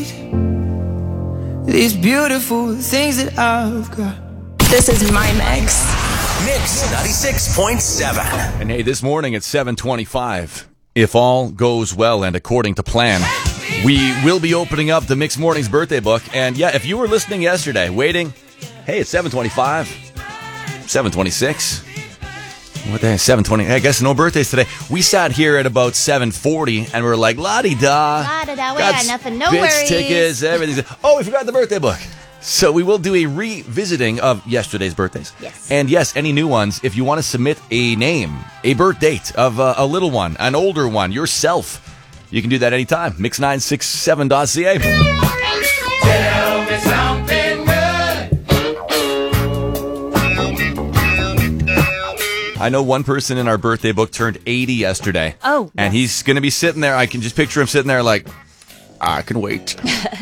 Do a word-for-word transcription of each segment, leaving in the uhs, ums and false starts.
these beautiful things that I've got. This is my mix. Mix ninety-six point seven. And hey, this morning at seven twenty-five, if all goes well and according to plan, we will be opening up the Mix Mornings birthday book. And yeah, if you were listening yesterday, waiting, hey, it's seven twenty-five, seven twenty-six. What the heck, seven twenty? I guess no birthdays today. We sat here at about seven forty and we were like, la-di-da. La-di-da, we got nothing, no bits, worries. tickets, everything. Oh, we forgot the birthday book. So we will do a revisiting of yesterday's birthdays. Yes. And yes, any new ones. If you want to submit a name, a birth date of a, a little one, an older one, yourself, you can do that anytime. mix nine six seven dot c a. Tell me something good. I know one person in our birthday book turned eighty yesterday. Oh. And he's going to be sitting there. I can just picture him sitting there like, I can wait.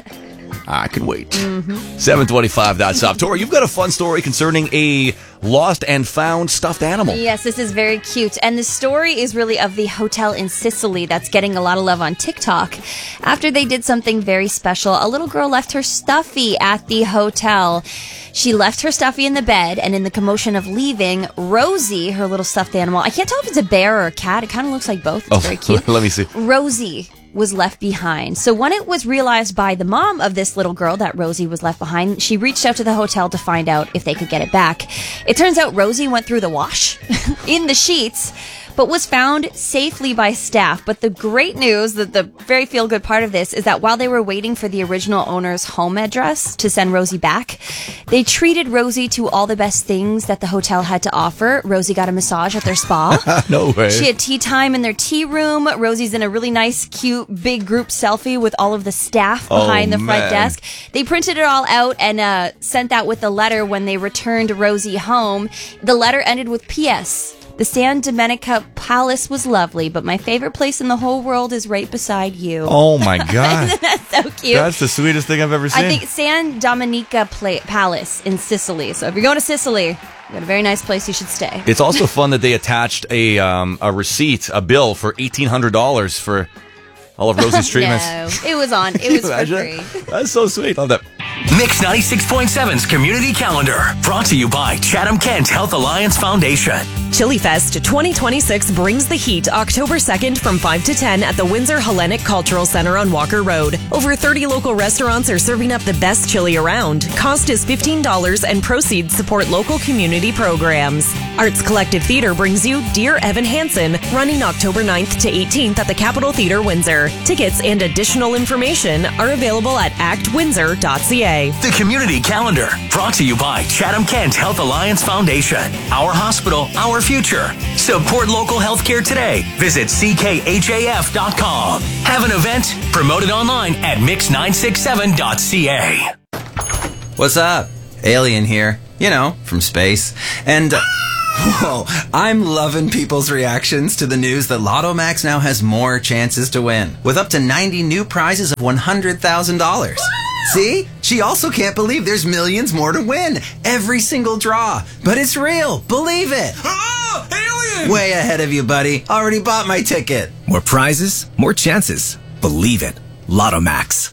I can wait. Mm-hmm. seven twenty-five, that's up. Tori, you've got a fun story concerning a lost and found stuffed animal. Yes, this is very cute. And the story is really of the hotel in Sicily that's getting a lot of love on TikTok. After they did something very special, a little girl left her stuffy at the hotel. She left her stuffy in the bed, and in the commotion of leaving, Rosie, her little stuffed animal, I can't tell if it's a bear or a cat. It kind of looks like both. It's oh, very cute. Let me see. Rosie was left behind. So when it was realized by the mom of this little girl that Rosie was left behind, she reached out to the hotel to find out if they could get it back. It turns out Rosie went through the wash in the sheets, but was found safely by staff. But the great news, that the very feel-good part of this, is that while they were waiting for the original owner's home address to send Rosie back, they treated Rosie to all the best things that the hotel had to offer. Rosie got a massage at their spa. No way. She had tea time in their tea room. Rosie's in a really nice, cute, big group selfie with all of the staff behind oh, the front man. desk. They printed it all out and uh, sent that with a letter when they returned Rosie home. The letter ended with P S The San Domenica Palace was lovely, but my favorite place in the whole world is right beside you. Oh, my God. That's so cute. That's the sweetest thing I've ever seen. I think San Domenica Pla- Palace in Sicily. So if you're going to Sicily, you got a very nice place you should stay. It's also fun that they attached a um, a receipt, a bill for eighteen hundred dollars for all of Rosie's treatments. No, it was on. It was for free. That's so sweet. Love that. Mix ninety-six point seven's Community Calendar, brought to you by Chatham-Kent Health Alliance Foundation. Chili Fest twenty twenty-six brings the heat October second from five to ten at the Windsor Hellenic Cultural Center on Walker Road. Over thirty local restaurants are serving up the best chili around. Cost is fifteen dollars and proceeds support local community programs. Arts Collective Theater brings you Dear Evan Hansen, running October ninth to eighteenth at the Capitol Theater, Windsor. Tickets and additional information are available at act windsor dot c a. The Community Calendar, brought to you by Chatham-Kent Health Alliance Foundation. Our hospital, our future. Support local healthcare today. Visit c k h a f dot com. Have an event? Promote it online at mix nine six seven dot c a. What's up? Alien here. You know, from space. And... Uh, whoa, I'm loving people's reactions to the news that Lotto Max now has more chances to win, with up to ninety new prizes of one hundred thousand dollars. See? She also can't believe there's millions more to win. Every single draw. But it's real. Believe it. Oh, alien! Way ahead of you, buddy. Already bought my ticket. More prizes, more chances. Believe it. Lotto Max.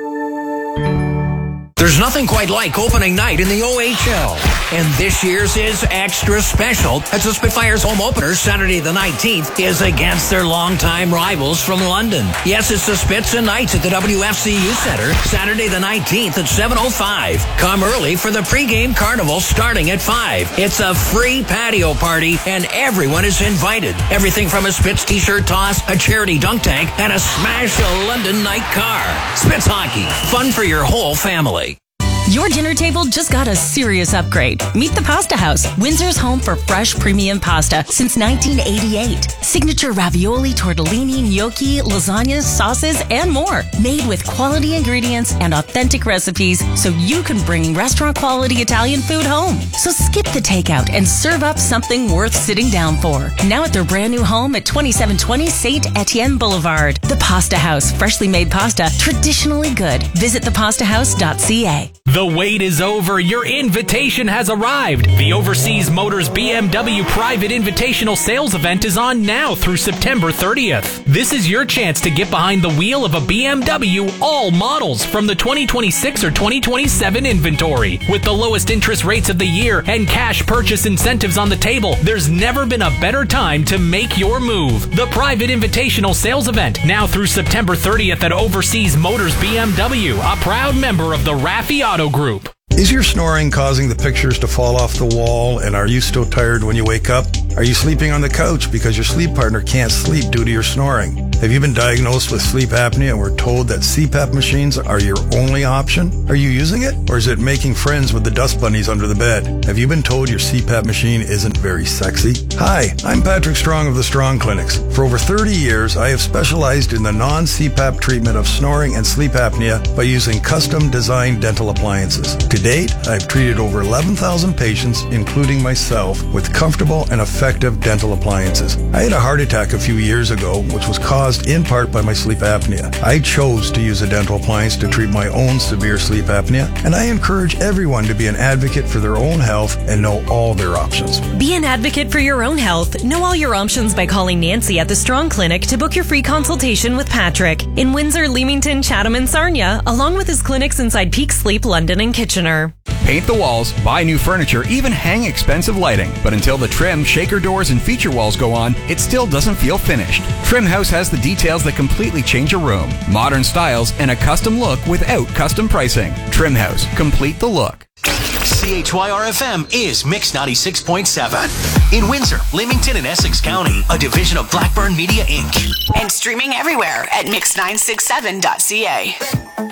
There's nothing quite like opening night in the O H L. And this year's is extra special as the Spitfires home opener Saturday the nineteenth is against their longtime rivals from London. Yes, it's the Spits and Knights at the W F C U Center Saturday the nineteenth at seven oh five. Come early for the pregame carnival starting at five. It's a free patio party and everyone is invited. Everything from a Spits t-shirt toss, a charity dunk tank, and a smash a London night car. Spits hockey, fun for your whole family. Your dinner table just got a serious upgrade. Meet the Pasta House, Windsor's home for fresh premium pasta since nineteen eighty-eight. Signature ravioli, tortellini, gnocchi, lasagnas, sauces, and more. Made with quality ingredients and authentic recipes so you can bring restaurant quality Italian food home. So skip the takeout and serve up something worth sitting down for. Now at their brand new home at twenty-seven twenty Saint Etienne Boulevard. The Pasta House, freshly made pasta, traditionally good. Visit the pasta house dot c a. The wait is over. Your invitation has arrived. The Overseas Motors B M W Private Invitational Sales Event is on now through September thirtieth. This is your chance to get behind the wheel of a B M W, all models from the twenty twenty-six or twenty twenty-seven inventory. With the lowest interest rates of the year and cash purchase incentives on the table, there's never been a better time to make your move. The Private Invitational Sales Event, now through September thirtieth at Overseas Motors B M W, a proud member of the Raffi Auto Group. Is your snoring causing the pictures to fall off the wall, and are you still tired when you wake up? Are you sleeping on the couch because your sleep partner can't sleep due to your snoring? Have you been diagnosed with sleep apnea and were told that C PAP machines are your only option? Are you using it, or is it making friends with the dust bunnies under the bed? Have you been told your C PAP machine isn't very sexy? Hi, I'm Patrick Strong of the Strong Clinics. For over thirty years, I have specialized in the non-C PAP treatment of snoring and sleep apnea by using custom-designed dental appliances. To date, I've treated over eleven thousand patients, including myself, with comfortable and effective dental appliances. I had a heart attack a few years ago, which was caused in part by my sleep apnea. I chose to use a dental appliance to treat my own severe sleep apnea, and I encourage everyone to be an advocate for their own health and know all their options. Be an advocate for your own health. Know all your options by calling Nancy at the Strong Clinic to book your free consultation with Patrick in Windsor, Leamington, Chatham, and Sarnia, along with his clinics inside Peak Sleep, London, and Kitchener. Paint the walls, buy new furniture, even hang expensive lighting. But until the trim, shaker doors, and feature walls go on, it still doesn't feel finished. Trim House has the details that completely change a room. Modern styles and a custom look without custom pricing. Trim House. Complete the look. C H Y R F M is Mix ninety-six point seven. In Windsor, Leamington, and Essex County, a division of Blackburn Media, Incorporated. And streaming everywhere at mix nine six seven dot c a.